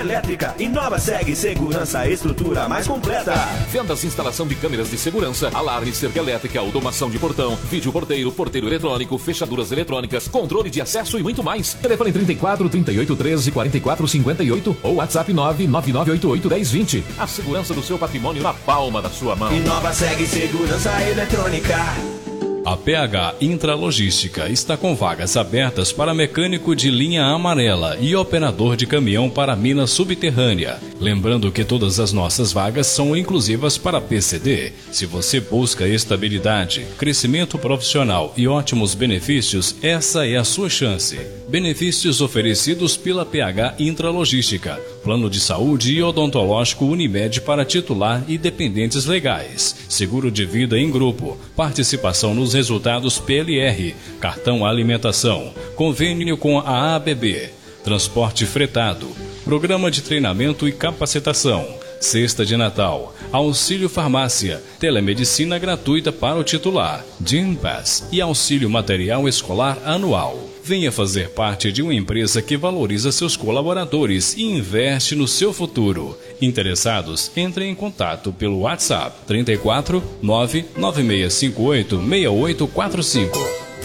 Elétrica, Inova segue segurança, estrutura mais completa. Vendas e instalação de câmeras de segurança, alarme, cerca elétrica, automação de portão, vídeo porteiro, porteiro eletrônico, fechaduras eletrônicas, controle de acesso e muito mais. Telefone 34 38 13 44 58 ou WhatsApp 99988 1020. A segurança do seu patrimônio na palma da sua mão. Inova segue segurança eletrônica. A PH Intralogística está com vagas abertas para mecânico de linha amarela e operador de caminhão para mina subterrânea. Lembrando que todas as nossas vagas são inclusivas para PCD. Se você busca estabilidade, crescimento profissional e ótimos benefícios, essa é a sua chance. Benefícios oferecidos pela PH Intralogística: plano de saúde e odontológico Unimed para titular e dependentes legais, seguro de vida em grupo, participação nos resultados PLR, cartão alimentação, convênio com a ABB, transporte fretado, programa de treinamento e capacitação, cesta de Natal, auxílio farmácia, telemedicina gratuita para o titular, Gympass e auxílio material escolar anual. Venha fazer parte de uma empresa que valoriza seus colaboradores e investe no seu futuro. Interessados, entrem em contato pelo WhatsApp 34 99658 6845.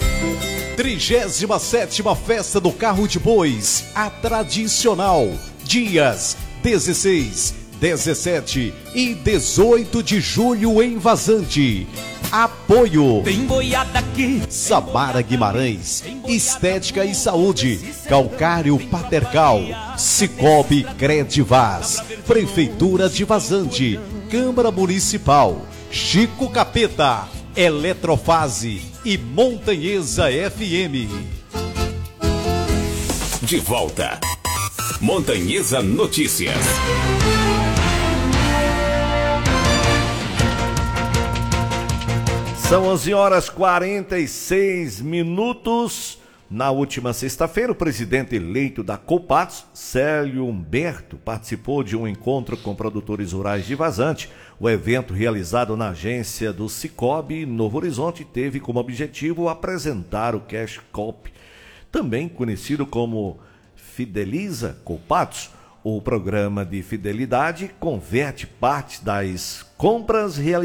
37ª Festa do Carro de Bois, a tradicional, dias 16, 17 e 18 de julho em Vazante. Apoio Tem boiada aqui. Samara Guimarães, Estética e Saúde, Calcário Patercal, Cicobi Credivaz, Prefeitura de Vazante, Câmara Municipal, Chico Capeta, Eletrofase e Montanhesa FM. De volta, Montanhesa Notícias. São 11h46. Na última sexta-feira, o presidente eleito da Copatos, Célio Humberto, participou de um encontro com produtores rurais de Vazante. O evento, realizado na agência do Cicobi Novo Horizonte, teve como objetivo apresentar o Cash Cop, também conhecido como Fideliza Copatos. O programa de fidelidade converte parte das compras realizadas